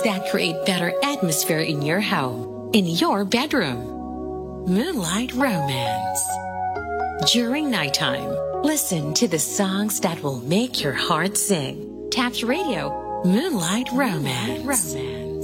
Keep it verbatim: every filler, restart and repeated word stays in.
songs that create better atmosphere in your home, in your bedroom. Moonlight Romance. During nighttime, listen to the songs that will make your heart sing. Taps Radio, Moonlight Romance. Romance.